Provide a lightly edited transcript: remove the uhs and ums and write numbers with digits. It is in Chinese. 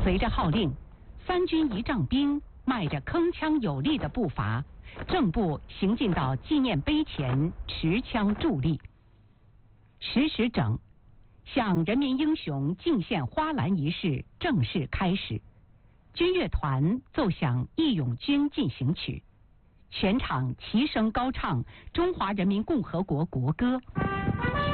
随着号令，3军仪仗兵迈着铿锵有力的步伐，正步行进到纪念碑前，持枪伫立。10时整，向人民英雄敬献花篮仪式正式开始。军乐团奏响《义勇军进行曲》，全场齐声高唱中华人民共和国国歌。